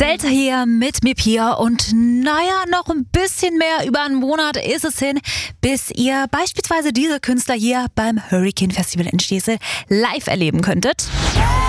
Delta hier mit mir, Pia. Und naja, noch ein bisschen mehr über einen Monat ist es hin, bis ihr beispielsweise diese Künstler hier beim Hurricane Festival in Stesel live erleben könntet.